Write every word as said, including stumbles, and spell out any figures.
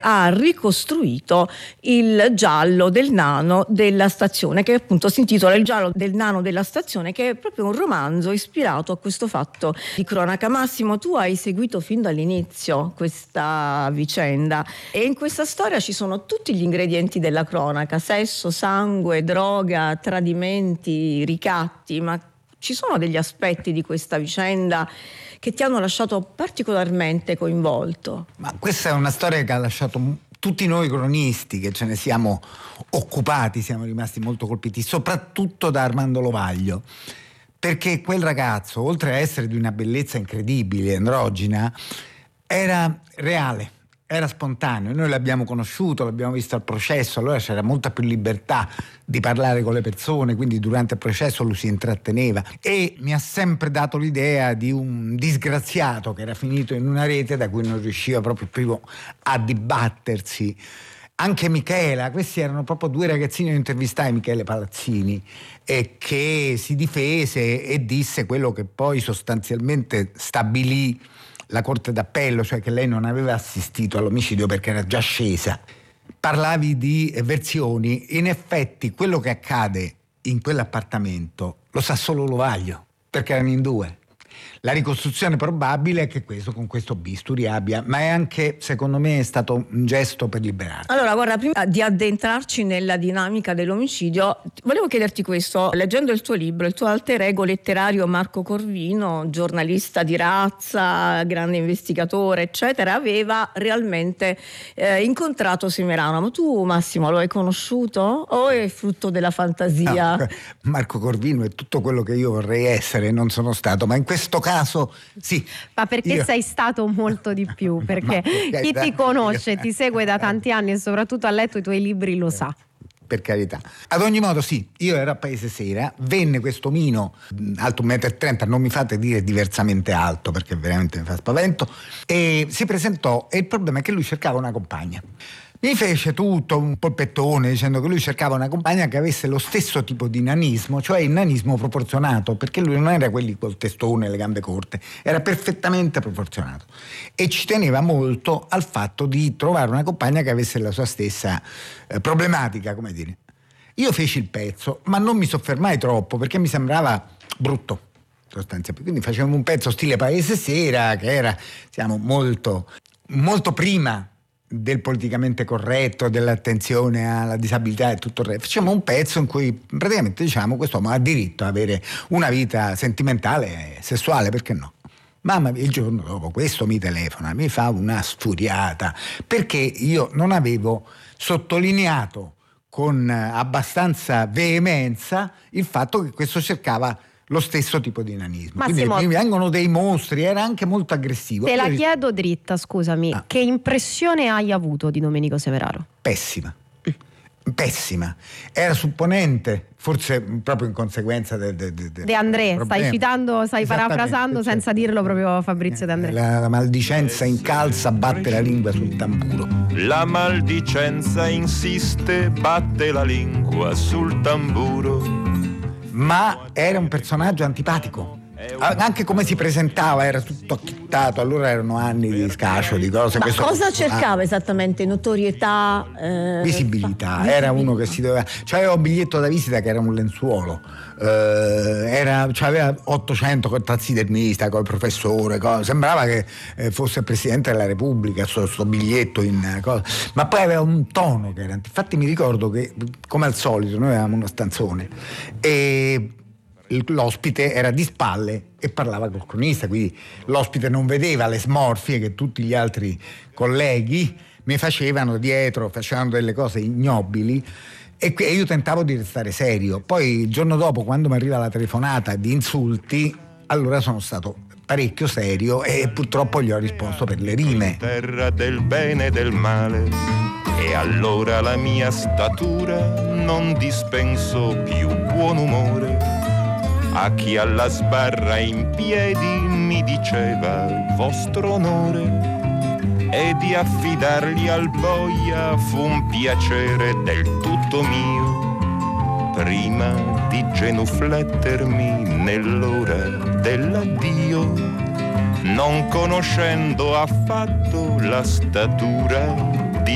ha ricostruito il giallo del nano della stazione, che appunto si intitola Il giallo del nano della stazione, che è proprio un romanzo ispirato a questo fatto di cronaca. Massimo, tu hai seguito fin dall'inizio questa vicenda e in questa storia ci sono tutti gli ingredienti della cronaca: sesso, sangue, droga, tradimenti, ricatti, ma ci sono degli aspetti di questa vicenda che ti hanno lasciato particolarmente coinvolto? Ma questa è una storia che ha lasciato tutti noi cronisti, che ce ne siamo occupati, siamo rimasti molto colpiti, soprattutto da Armando Lovaglio, perché quel ragazzo, oltre a essere di una bellezza incredibile, androgina, era reale, era spontaneo. Noi l'abbiamo conosciuto, l'abbiamo visto al processo, allora c'era molta più libertà di parlare con le persone, quindi durante il processo lui si intratteneva e mi ha sempre dato l'idea di un disgraziato che era finito in una rete da cui non riusciva proprio più a dibattersi. Anche Michela, questi erano proprio due ragazzini, io intervistai Michele Palazzini, e che si difese e disse quello che poi sostanzialmente stabilì la Corte d'Appello, cioè che lei non aveva assistito all'omicidio perché era già scesa. Parlavi di versioni, in effetti quello che accade in quell'appartamento lo sa solo Lovaglio, perché erano in due. La ricostruzione probabile è che questo con questo bisturi abbia, ma è anche, secondo me, è stato un gesto per liberarsi. Allora, guarda, prima di addentrarci nella dinamica dell'omicidio, volevo chiederti questo. Leggendo il tuo libro, il tuo alter ego letterario Marco Corvino, giornalista di razza, grande investigatore, eccetera, aveva realmente eh, incontrato Semerano. Ma tu, Massimo, lo hai conosciuto o è frutto della fantasia? No, Marco Corvino è tutto quello che io vorrei essere, non sono stato, ma in questo caso sì. Ma perché io... sei stato molto di più, perché ma, chi ti conosce, ti segue da tanti anni e soprattutto ha letto i tuoi libri lo sa. Per carità. Ad ogni modo sì, io ero a Paese Sera, venne questo omino alto un metro e trenta, non mi fate dire diversamente alto perché veramente mi fa spavento, e si presentò e il problema è che lui cercava una compagna. Mi fece tutto un polpettone dicendo che lui cercava una compagna che avesse lo stesso tipo di nanismo, cioè il nanismo proporzionato, perché lui non era quelli col testone e le gambe corte, era perfettamente proporzionato e ci teneva molto al fatto di trovare una compagna che avesse la sua stessa eh, problematica, come dire. Io feci il pezzo, ma non mi soffermai troppo perché mi sembrava brutto sostanzialmente, quindi facevamo un pezzo stile Paese Sera che era, siamo molto, molto prima del politicamente corretto, dell'attenzione alla disabilità e tutto il resto. Facciamo un pezzo in cui praticamente diciamo quest'uomo ha diritto ad avere una vita sentimentale e sessuale, perché no? Mamma mia, il giorno dopo questo mi telefona, mi fa una sfuriata perché io non avevo sottolineato con abbastanza veemenza il fatto che questo cercava lo stesso tipo di nanismo. Massimo, quindi mi vengono dei mostri, era anche molto aggressivo. Te la Io... chiedo dritta, scusami, ah. che impressione hai avuto di Domenico Semeraro? Pessima, mm. pessima. Era supponente, forse proprio in conseguenza de, de, de, de, De André, stai citando, stai parafrasando senza certo. dirlo proprio Fabrizio De André. La, la maldicenza incalza, batte la lingua sul tamburo. La maldicenza insiste, batte la lingua sul tamburo. Ma era un personaggio antipatico, anche come si presentava era tutto acchittato, allora erano anni di scascio, di cose. Ma questo cosa cercava esattamente? Notorietà? Eh, visibilità, fa... era uno che si doveva, c'aveva un biglietto da visita che era un lenzuolo, eh, era, c'aveva ottocento tassidermista col professore, cosa. Sembrava che eh, fosse Presidente della Repubblica, sto, sto biglietto in cosa. Ma poi aveva un tono che era, infatti mi ricordo che come al solito noi avevamo uno stanzone e l'ospite era di spalle e parlava col cronista, quindi l'ospite non vedeva le smorfie che tutti gli altri colleghi mi facevano dietro, facevano delle cose ignobili e io tentavo di restare serio. Poi il giorno dopo, quando mi arriva la telefonata di insulti, allora sono stato parecchio serio e purtroppo gli ho risposto per le rime. Terra del bene e del male, e allora la mia statura non dispenso più buon umore a chi alla sbarra in piedi mi diceva vostro onore, e di affidarli al boia fu un piacere del tutto mio, prima di genuflettermi nell'ora dell'addio, non conoscendo affatto la statura